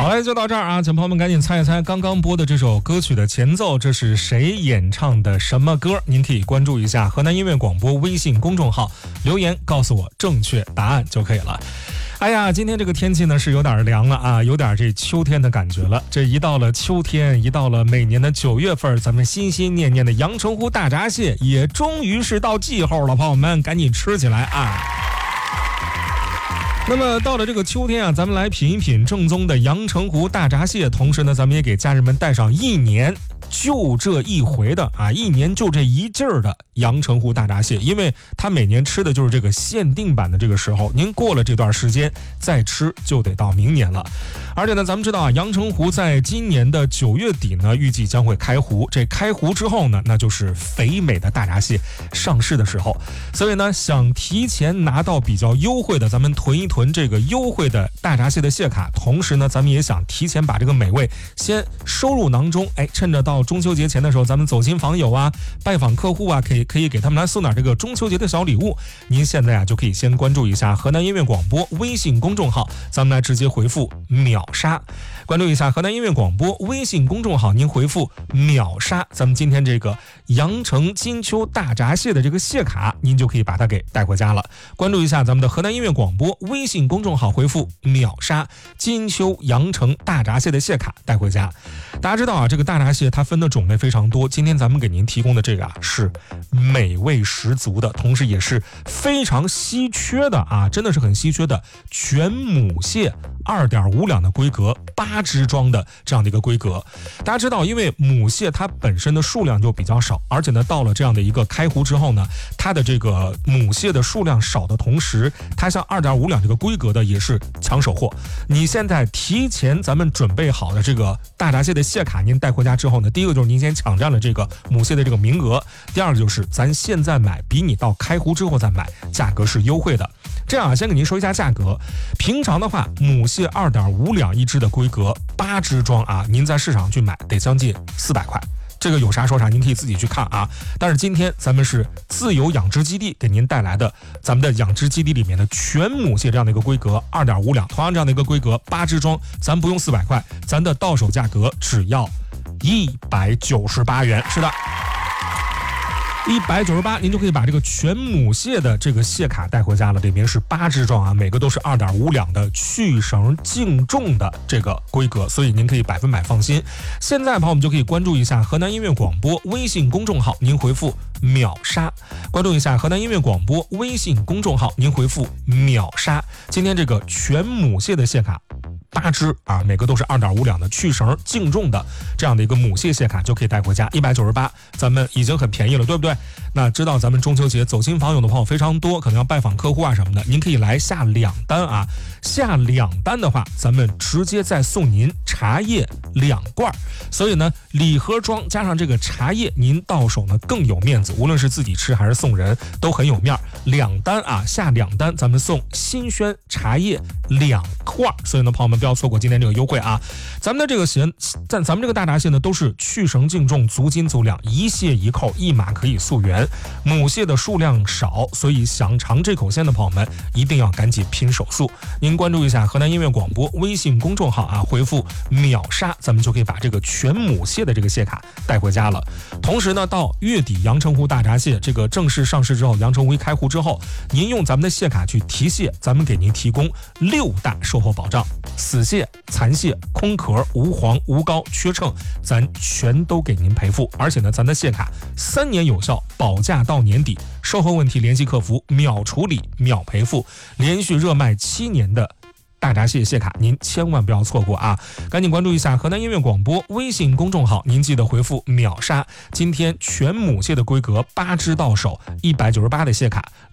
好嘞，就到这儿啊，请朋友们赶紧猜一猜刚刚播的这首歌曲的前奏，这是谁演唱的什么歌？您可以关注一下河南音乐广播微信公众号，留言告诉我正确答案就可以了。哎呀，今天这个天气呢是有点凉了啊，有点这秋天的感觉了。这一到了秋天，一到了每年的9月份，咱们心心念念的阳澄湖大闸蟹也终于是到季候了，朋友们赶紧吃起来啊！那么到了这个秋天啊，咱们来品一品正宗的阳澄湖大闸蟹，同时呢，咱们也给家人们带上一年就这一回的啊，一年就这一劲儿的阳澄湖大闸蟹，因为它每年吃的就是这个限定版的这个时候，您过了这段时间再吃就得到明年了。而且呢，咱们知道啊，阳澄湖在今年的9月底呢，预计将会开湖。这开湖之后呢，那就是肥美的大闸蟹上市的时候。所以呢，想提前拿到比较优惠的，咱们囤一囤这个优惠的大闸蟹的蟹卡，同时呢，咱们也想提前把这个美味先收入囊中。趁着到中秋节前的时候，咱们走亲访友啊，拜访客户啊，可以给他们来送点这个中秋节的小礼物。您现在啊就可以先关注一下河南音乐广播微信公众号，咱们来直接回复秒杀，关注一下河南音乐广播微信公众号，您回复秒杀，咱们今天这个阳澄金秋大闸蟹的这个蟹卡，您就可以把它给带回家了。关注一下咱们的河南音乐广播微信公众号，回复秒杀，金秋阳澄大闸蟹的蟹卡带回家。大家知道啊，这个大闸蟹它分的种类非常多，今天咱们给您提供的这个啊是美味十足的，同时也是非常稀缺的啊，真的是很稀缺的全母蟹2.5两的规格，8只装的这样的一个规格。大家知道，因为母蟹它本身的数量就比较少，而且呢，到了这样的一个开湖之后呢，它的这个母蟹的数量少的同时，它像2.5两这个规格的也是抢手货。你现在提前咱们准备好的这个大闸蟹的蟹卡，您带回家之后呢，第一个就是您先抢占了这个母蟹的这个名额，第二个就是咱现在买比你到开湖之后再买价格是优惠的。这样啊，先给您说一下价格。平常的话，母蟹2.5两一只的规格，8只装啊，您在市场去买得将近400块。这个有啥说啥，您可以自己去看啊。但是今天咱们是自由养殖基地给您带来的，咱们的养殖基地里面的全母蟹这样的一个规格2.5两，同样这样的一个规格8只装，咱不用400块，咱的到手价格只要198元。是的。198，您就可以把这个全母蟹的这个蟹卡带回家了。里面是8只装啊，每个都是2.5两的去绳净重的这个规格，所以您可以100%放心。现在朋友们就可以关注一下河南音乐广播微信公众号，您回复秒杀，关注一下河南音乐广播微信公众号，您回复秒杀。今天这个全母蟹的蟹卡8只啊，每个都是2.5两的去绳净重的这样的一个母蟹蟹卡就可以带回家，198，咱们已经很便宜了，对不对？那知道咱们中秋节走亲访友的朋友非常多，可能要拜访客户啊什么的，您可以来下2单啊，下2单的话，咱们直接再送您茶叶2罐，所以呢，礼盒装加上这个茶叶，您到手呢更有面子，无论是自己吃还是送人都很有面。2单啊，下2单，咱们送新鲜茶叶2罐，所以呢，朋友们不要错过今天这个优惠啊！咱们的这个咱们这个大闸蟹呢，都是去绳净重、足斤足两，一蟹一扣，一码可以溯源。母蟹的数量少，所以想尝这口鲜的朋友们一定要赶紧拼手速。您关注一下河南音乐广播微信公众号啊，回复秒杀，咱们就可以把这个全母蟹的这个蟹卡带回家了。同时呢，到月底阳澄湖大闸蟹这个正式上市之后，阳澄湖一开湖之后，您用咱们的蟹卡去提蟹，咱们给您提供6大售后保障，死蟹、残蟹、空壳、无黄、无膏、缺秤，咱全都给您赔付。而且呢，咱的蟹卡3年有效，保价到年底，售后问题联系客服，秒处理秒赔付，连续热卖7年的大闸蟹蟹卡，您千万不要错过啊！赶紧关注一下河南音乐广播微信公众号，您记得回复秒杀。今天全母蟹的规格8只到手，198的蟹卡